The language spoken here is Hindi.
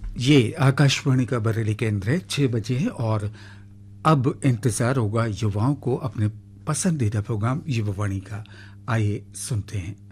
ये आकाशवाणी का बरेली केंद्र है। 6 बजे है और अब इंतजार होगा युवाओं को अपने पसंदीदा प्रोग्राम युवावाणी का। आइए सुनते हैं।